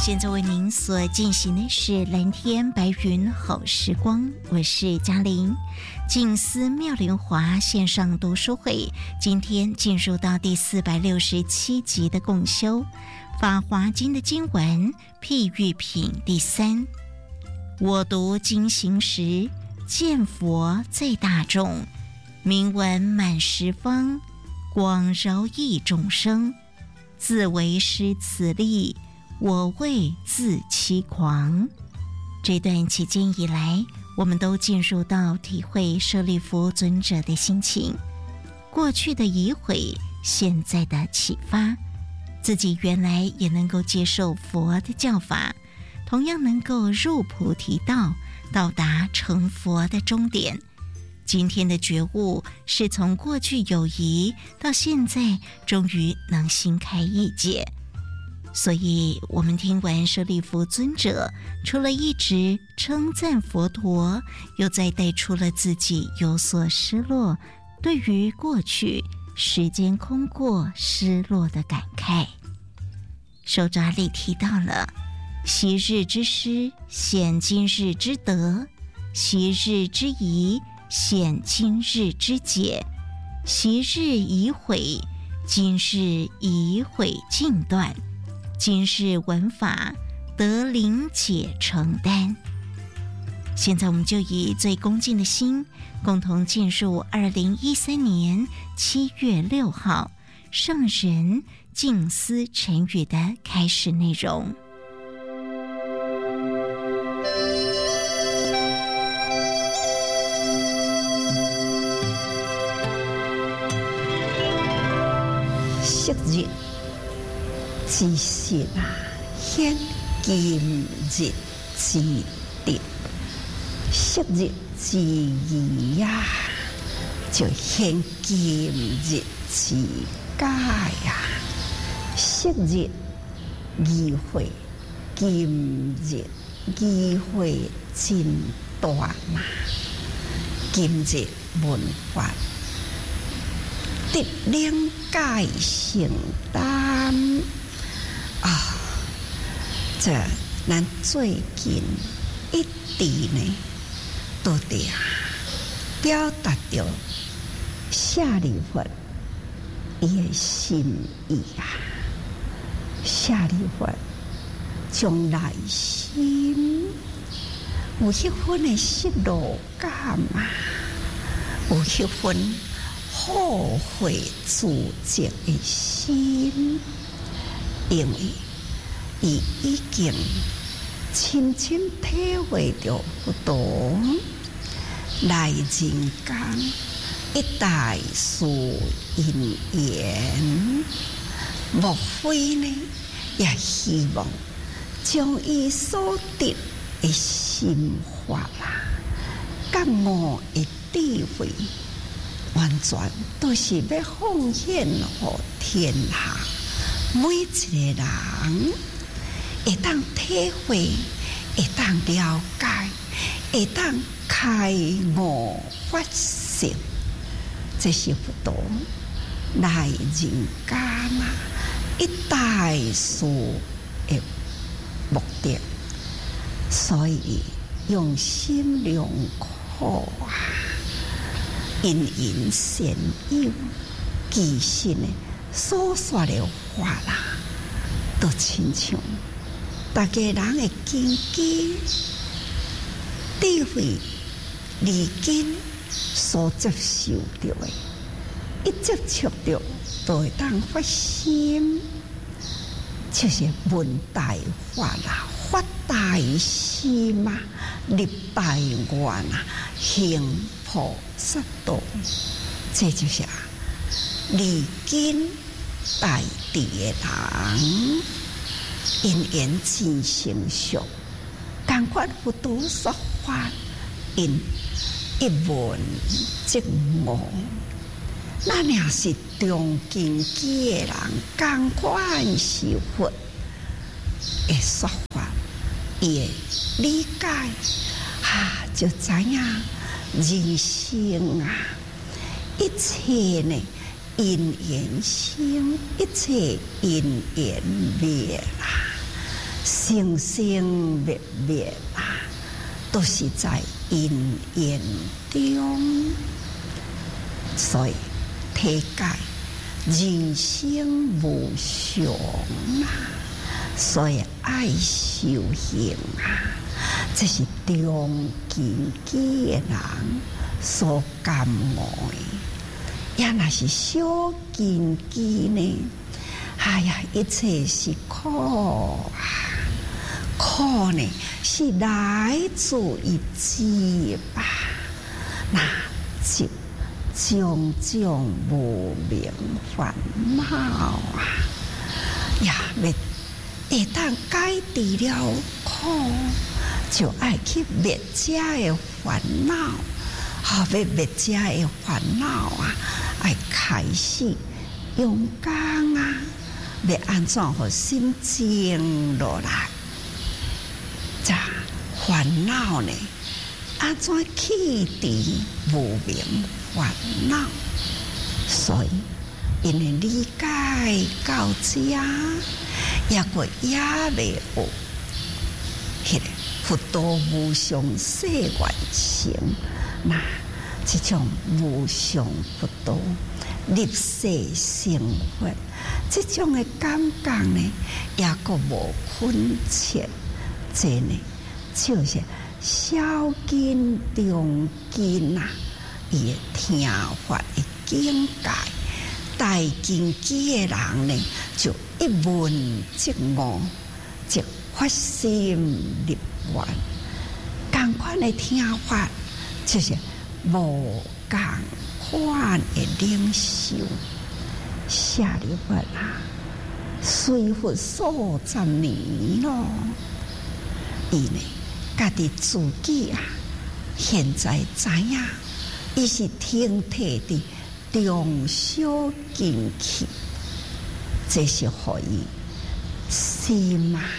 现在为您所进行的是蓝天白云好时光，我是嘉玲。静思妙莲华线上读书会今天进入到第467集的共修法华经的经文譬喻品第3。我读经行时，见佛在大众，名闻满十方，广饶益众生，自为失此力，我为自欺狂。这段期间以来，我们都进入到体会舍利弗尊者的心情，过去的疑悔，现在的启发，自己原来也能够接受佛的教法，同样能够入菩提道，到达成佛的终点。今天的觉悟是从过去有疑到现在终于能心开意解。所以我们听完舍利弗尊者除了一直称赞佛陀，又再带出了自己有所失落，对于过去时间空过失落的感慨。手札里提到了昔日之失显今日之得，昔日之疑显今日之解，昔日已悔，今日已悔尽断，今日闻法得灵解承担。现在我们就以最恭敬的心，共同进入2013年7月6号上人静思晨语的开始内容。 昔日之心啊，顯今日之德；昔日之疑呀，就顯今日之解呀。昔日疑悔，今日疑悔真大嘛。今日聞法，得靈解承擔啊！這咱最近一直呢，都得表達着舍利弗伊的心意啊！舍利弗將內心有迄份的失落感啊，有迄份後悔自責的心，因為伊已經深深體會到佛陀來人間一代事因緣，莫非呢也希望將伊所得的心法啦，覺悟的智慧，完全都是要奉獻給天下每一個人，會當體會，會當了解，會當開悟發心，這是佛陀來人間啊一大事的目的，所以用心良苦啊，因緣善友，其實呢所說的話啦，都親像大家人的根基、智慧、理根所接受到的，一接觸到都會當發心，就是聞大法啦，發大心啊，立大願啊，行菩薩道，這就是理根大地的人，因緣真成熟，同款佛陀說法，因一聞即悟。咱也是中根基的人，同款是佛的說法，伊的理解啊，就知影人生啊，一切呢因緣生，一切因緣滅啦。 生生灭灭啊，都是在因缘中。所以体解人生无常啊，所以爱修行啊，这是中根基的人所感悟的。也若是小根基呢，哎呀，一切是苦啊！苦呢是来自于执吧，那执种种无明烦恼啊，也会当解除了苦，就爱去灭这的烦恼。要灭这的烦恼啊，爱开始勇敢啊，要安怎互心静落来？这烦恼呢，安怎去除无明烦恼？所以，因为理解到这，也过也未有迄个佛道无上誓愿成。那这种无上佛道立世成佛，这种的感觉呢，也个无分切。这呢，就是小根中根啊，伊听法的境界，大根基的人呢，就一闻即悟，即发心立愿，同款的听法。就是无共款的领袖，下里佛啊，随佛数十年咯。伊呢，家己自己啊，现在知影，伊是挺摕的中小根器，这是互伊心啊，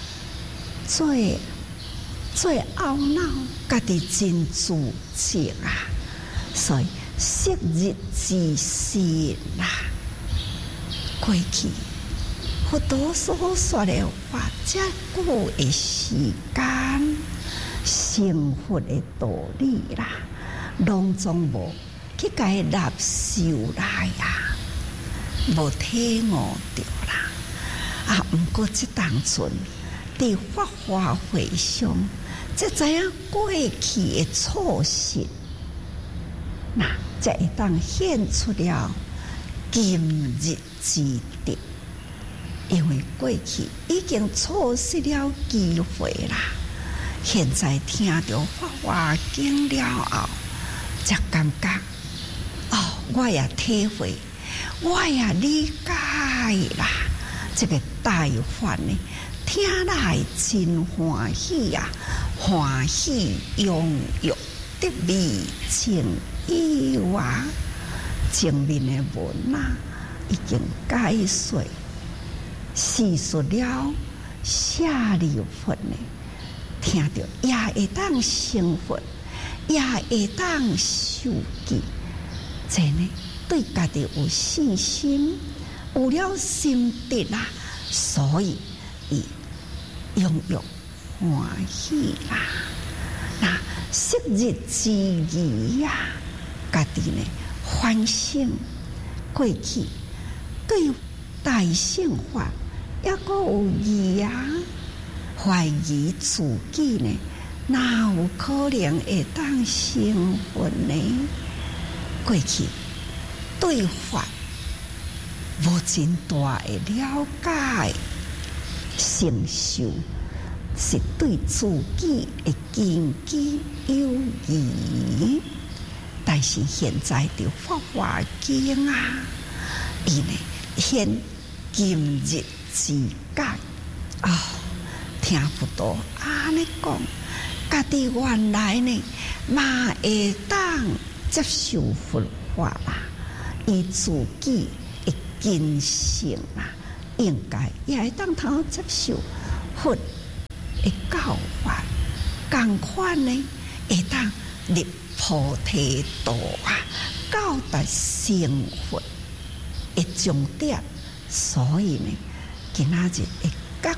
最懊恼，家己真自责啊！所以昔日之事啦，过去佛陀所说的话，这久的时间，成佛的道理啦，拢总无去甲伊纳受来啊，无体悟着啦。啊，毋过这当阵伫法华会上。这知影过去的错失，那才会当显出了今日之德。因为过去已经错失了机会啦，现在听到法华经了后，才感觉哦，我也体会，我也理解啦，这个大法呢。听来真欢喜啊！欢喜拥有得未情意啊！前面的文啊，已经解说叙述了下里佛呢，听到也会当成佛，也会当受记，这呢对家己有信心，有了心得啦，所以伊。拥有欢喜啦！那昔日之疑呀，家己呢反省过去对大乘法也个有疑啊，怀疑自己呢，哪有可能会当成佛呢？过去对法无真大的了解。成就是对自己的根基有疑，但是现在的法华经啊，伊呢现今日之解啊，听佛陀安尼讲，家己原来呢嘛会当接受佛法啦，伊自己的根性啦。应该也会当头接受佛的教法，同款呢会当入菩提道啊，到达成佛的终点。所以呢，今仔日会觉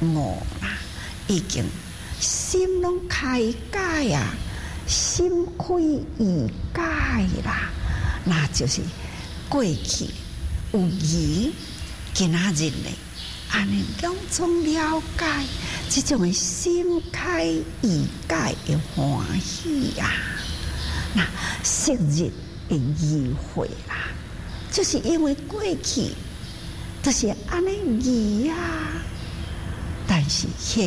悟啦，已经心拢开解啊，心开意解啦，那就是过去有疑，今仔日呢，安尼拢总了解，这种的心开意解的欢喜啊，那昔日的疑惑啦，就是因为过去都是安尼疑啊，但是现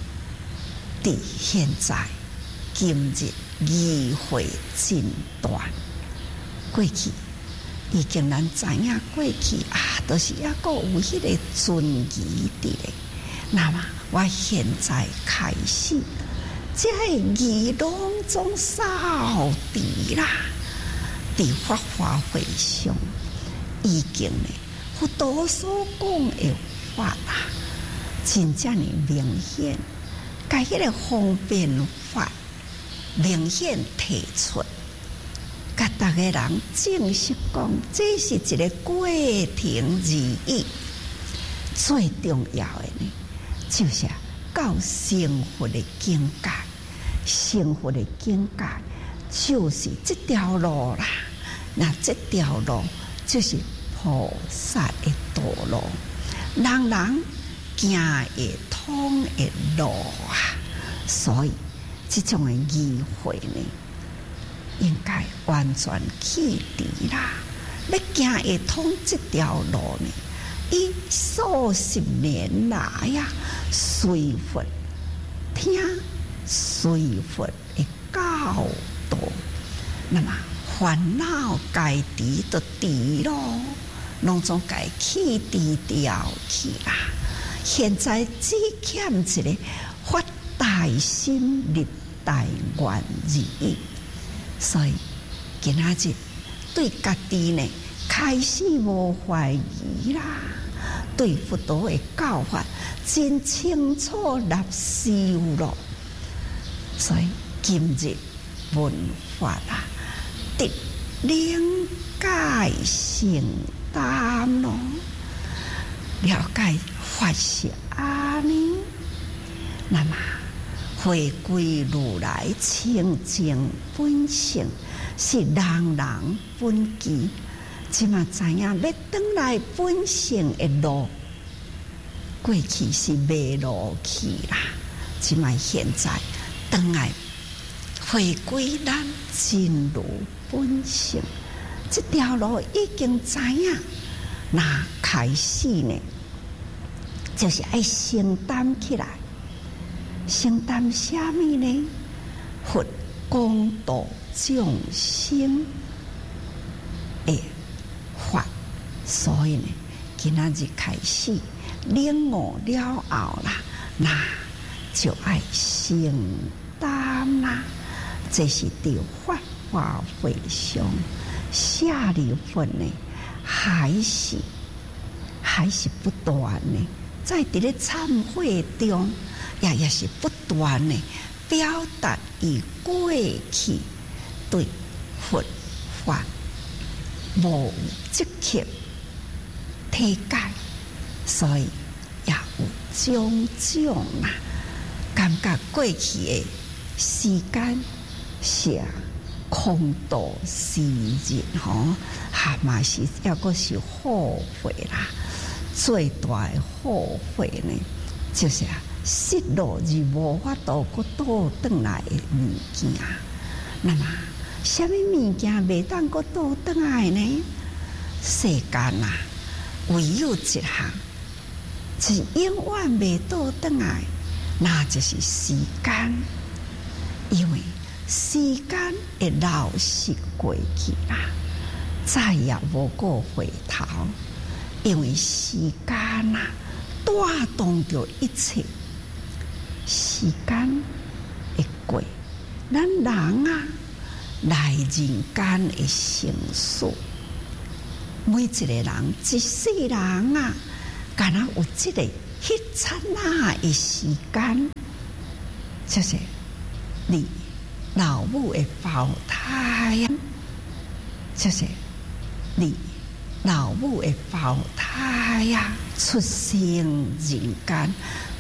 在今日疑惑真大，过去已经咱知影过去啊，都是还佫有迄个存疑伫咧。那么我现在开始，这疑拢总扫除啦，伫法华会上已经呢，佛陀所讲的法啊，真正的明显，甲迄个方便法明显提出。甲大家人正式讲，这是一个过程而已。最重要的呢，就是到成佛的境界。成佛的境界就是这条路啦。那这条路就是菩萨的道路，人人行会通的路啊。所以这种的疑惑呢，应该完全去除啦！要行会通这条路呢，以数十年来呀，随佛听，随佛的教导，那么烦恼该除就除咯，拢总该去除掉去啦。现在只欠一个发大心、立大愿而已。所以今仔日对家己呢开始无怀疑啦，对佛陀的教法真清楚入修咯。所以今日闻法啦，得了解承担咯，了解法是安尼，那么回归如来清净本性，是人人本具。即嘛知影要转来本性的路，过去是迷路去啦。即嘛现在转来回归咱真如本性，这条路已经知影。那开始呢，就是要承担起来。承担什么呢？佛广度众生的法，所以呢，今仔日开始领悟了后啦，那就要承担啦。这是在法华会上下里分呢，还是不断呢，在这个忏悔中。也是不断的表达以过去对佛法无积极体解，所以也有种种感觉过去的时间是空度时日吼，还嘛是要个是后悔啦。最大的后悔呢，就是失落而无法度搁倒转来的物件。那么，什么物件袂当搁倒转来呢？世间啊，唯有一项，是永远袂倒转来，那就是时间。因为时间会流逝过去啦，再也无过回头。因为时间啊，带动着一切。时间会过，咱人啊来人间的成事，每一个人一世人啊，敢若有这个迄刹那的时间，就是你老母的胞胎呀，就是你老母的胞胎呀，出生人间。